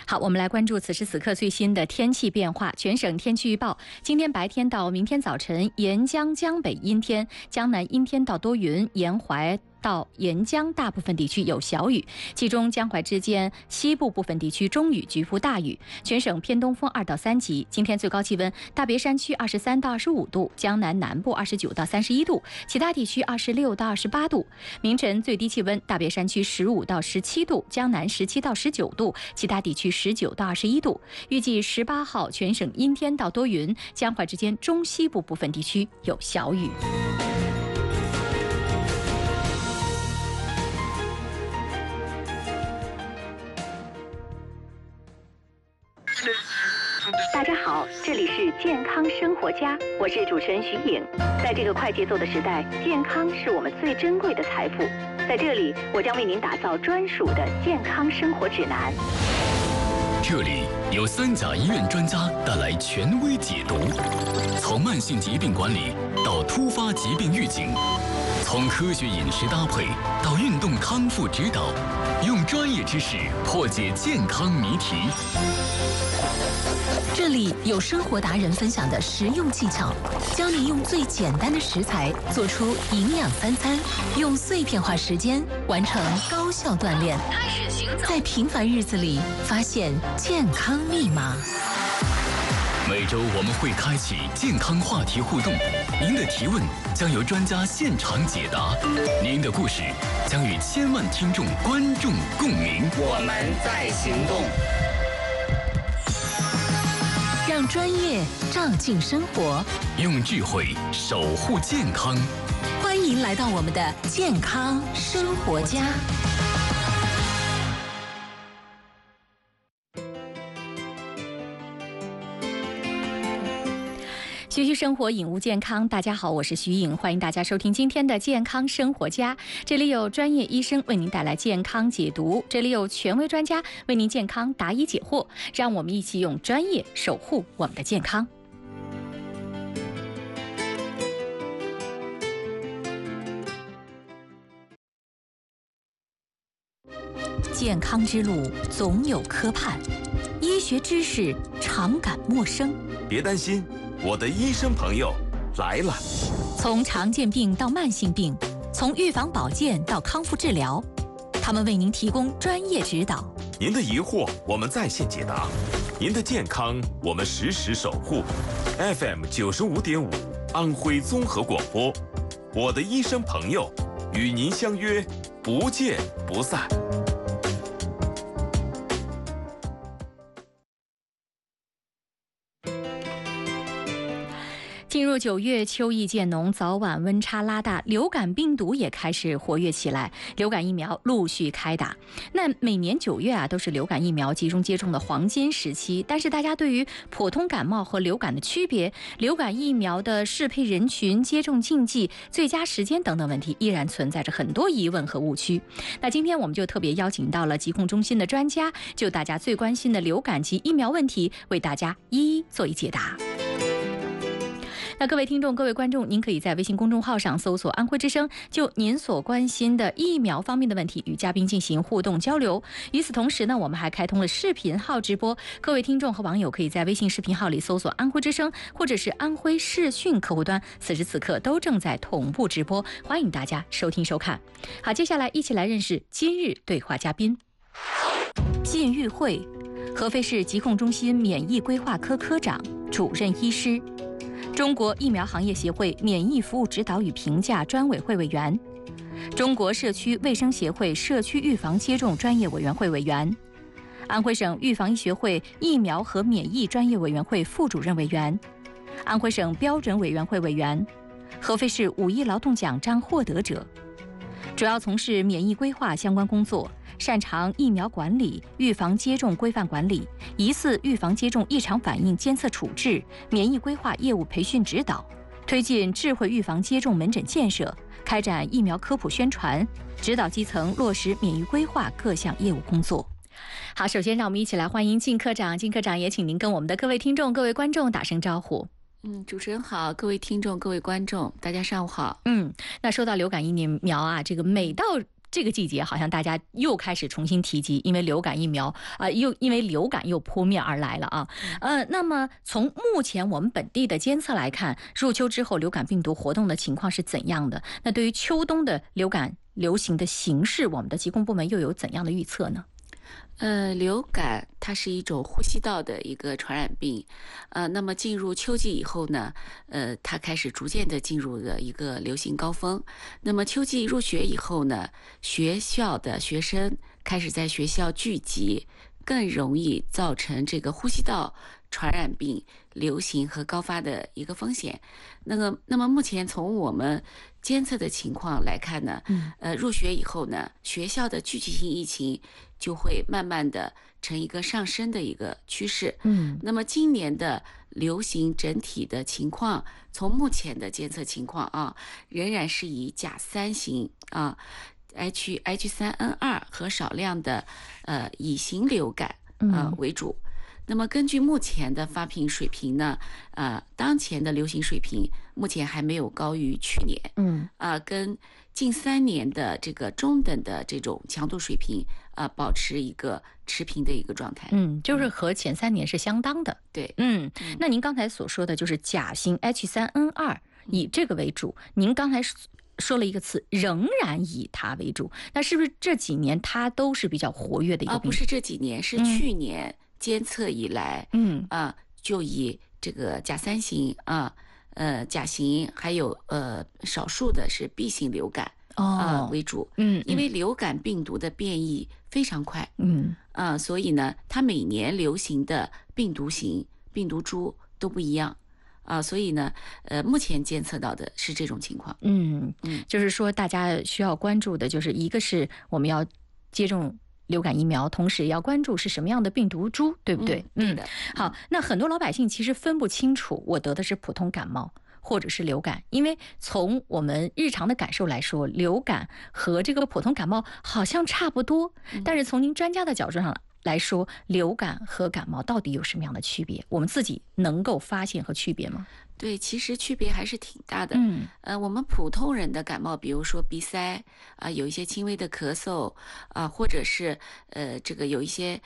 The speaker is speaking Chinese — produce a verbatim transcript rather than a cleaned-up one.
好，我们来关注此时此刻最新的天气变化。全省天气预报：今天白天到明天早晨，沿江江北阴天，江南阴天到多云，沿淮到沿江大部分地区有小雨，其中江淮之间西部部分地区中雨，局部大雨。全省偏东风二到三级。今天最高气温：大别山区二十三到二十五度，江南南部二十九到三十一度，其他地区二十六到二十八度。明晨最低气温：大别山区十五到十七度，江南十七到十九度，其他地区十九到二十一度。预计十八号全省阴天到多云，江淮之间中西部部分地区有小雨。 大家好，这里是健康生活家，我是主持人徐颖。在这个快节奏的时代，健康是我们最珍贵的财富。在这里，我将为您打造专属的健康生活指南。 这里有三甲医院专家带来权威解读，从慢性疾病管理到突发疾病预警，从科学饮食搭配到运动康复指导，用专业知识破解健康谜题。 这里有生活达人分享的实用技巧，教你用最简单的食材做出营养三餐，用碎片化时间完成高效锻炼， 开始行走， 在平凡日子里发现健康密码。 每周我们会开启健康话题互动，您的提问将由专家现场解答，您的故事将与千万听众观众共鸣。 我们在行动， 让专业照进生活， 用智慧守护健康。 欢迎来到我们的健康生活家。 学习生活，引悟健康。大家好，我是徐颖，欢迎大家收听今天的健康生活家。这里有专业医生为您带来健康解读，这里有权威专家为您健康答疑解惑，让我们一起用专业守护我们的健康。健康之路总有磕绊，医学知识常感陌生。 别担心，我的医生朋友来了。 从常见病到慢性病，从预防保健到康复治疗，他们为您提供专业指导。 您的疑惑我们在线解答，您的健康我们实时守护。F M 九十五点五，安徽综合广播，我的医生朋友，与您相约，不见不散。 进入九月，秋意渐浓，早晚温差拉大，流感病毒也开始活跃起来，流感疫苗陆续开打。那每年九月啊，都是流感疫苗集中接种的黄金时期，但是大家对于普通感冒和流感的区别、流感疫苗的适配人群、接种禁忌、最佳时间等等问题，依然存在着很多疑问和误区。那今天我们就特别邀请到了疾控中心的专家，就大家最关心的流感及疫苗问题，为大家一一做一解答。那各位听众、各位观众，您可以在微信公众号上搜索安徽之声，就您所关心的疫苗方面的问题与嘉宾进行互动交流。与此同时呢，我们还开通了视频号直播，各位听众和网友可以在微信视频号里搜索安徽之声或者是安徽视讯客户端，此时此刻都正在同步直播，欢迎大家收听收看。好，接下来一起来认识今日对话嘉宾。靳玉慧，合肥市疾控中心免疫规划科科长、主任医师，中国疫苗行业协会免疫服务指导与评价专委会委员，中国社区卫生协会社区预防接种专业委员会委员，安徽省预防医学会疫苗和免疫专业委员会副主任委员，安徽省标准委员会委员，合肥市五一劳动奖章获得者，主要从事免疫规划相关工作，擅长疫苗管理、预防接种规范管理、疑似预防接种异常反应监测处置、免疫规划业务培训指导，推进智慧预防接种门诊建设，开展疫苗科普宣传，指导基层落实免疫规划各项业务工作。好，首先让我们一起来欢迎靳科长。靳科长，也请您跟我们的各位听众、各位观众打声招呼。 嗯，主持人好，各位听众、各位观众，大家上午好。 嗯，那说到流感疫苗啊，这个每到这个季节好像大家又开始重新提及，因为流感疫苗啊、呃，又因为流感又扑面而来了啊。呃，那么从目前我们本地的监测来看，入秋之后流感病毒活动的情况是怎样的？那对于秋冬的流感流行的形势，我们的疾控部门又有怎样的预测呢？ 呃，流感它是一种呼吸道的一个传染病，呃，那么进入秋季以后呢，呃，它开始逐渐的进入了一个流行高峰。那么秋季入学以后呢，学校的学生开始在学校聚集，更容易造成这个呼吸道传染病流行和高发的一个风险。那个，那么目前从我们监测的情况来看呢，呃，入学以后呢，学校的聚集性疫情就会慢慢的呈一个上升的一个趋势。 嗯， 那么今年的流行整体的情况，从目前的监测情况啊，仍然是以甲三型啊。H H 三 N 二 和少量的呃乙型流感呃为主。那么根据目前的发病水平呢，呃，当前的流行水平目前还没有高于去年， 嗯， 啊、呃，跟近三年的这个中等的这种强度水平啊、呃，保持一个持平的一个状态。 嗯，就是和前三年是相当的。 对， 嗯，那您刚才所说的就是甲型 H 三 N 二 以这个为主，您刚才说了一个词，仍然以它为主，那是不是这几年它都是比较活跃的一个病毒？ 啊，不是这几年，是去年监测以来， 嗯啊，就以这个甲三型啊，呃，甲型还有呃少数的是 B 型流感啊、 哦为主， 嗯， 因为流感病毒的变异非常快， 嗯啊，所以呢，它每年流行的病毒型、病毒株都不一样。啊，所以呢，呃，目前监测到的是这种情况。 嗯嗯，就是说大家需要关注的，就是一个是我们要接种流感疫苗，同时要关注是什么样的病毒株，对不对？ 嗯，对的。 好，那很多老百姓其实分不清楚，我得的是普通感冒或者是流感，因为从我们日常的感受来说，流感和这个普通感冒好像差不多，但是从您专家的角度上来说，流感和感冒到底有什么样的区别？我们自己能够发现和区别吗？ 对，其实区别还是挺大的。 嗯， 呃，我们普通人的感冒，比如说鼻塞啊、呃，有一些轻微的咳嗽啊、呃，或者是呃，这个有一些